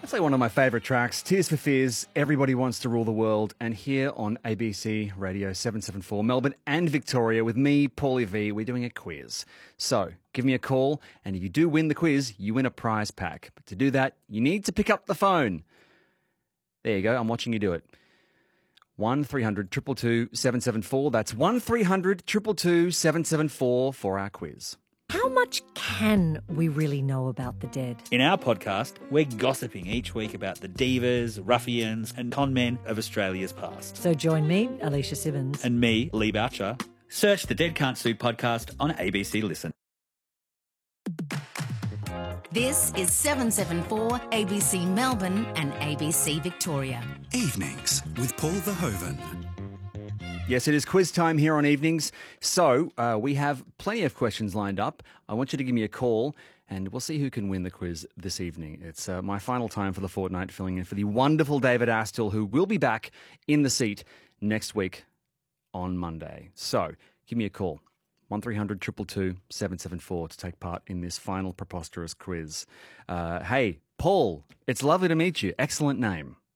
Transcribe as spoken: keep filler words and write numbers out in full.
That's like one of my favourite tracks, Tears for Fears, Everybody Wants to Rule the World, and here on A B C Radio seven seventy-four, Melbourne and Victoria, with me, Paulie V, we're doing a quiz. So, give me a call, and if you do win the quiz, you win a prize pack. But to do that, you need to pick up the phone. There you go, I'm watching you do it. one three hundred two two two seven seven four, that's one three hundred two two two seven seven four for our quiz. How much can we really know about the dead? In our podcast, we're gossiping each week about the divas, ruffians and con men of Australia's past. So join me, Alicia Simmons. And me, Lee Boucher. Search the Dead Can't Sue podcast on A B C Listen. This is seven seventy-four A B C Melbourne and A B C Victoria. Evenings with Paul Verhoeven. Yes, it is quiz time here on Evenings. So uh, we have plenty of questions lined up. I want you to give me a call and we'll see who can win the quiz this evening. It's uh, my final time for the fortnight, filling in for the wonderful David Astle, who will be back in the seat next week on Monday. So give me a call, one three hundred two two two seven seven four, to take part in this final preposterous quiz. Uh, hey, Paul, it's lovely to meet you. Excellent name.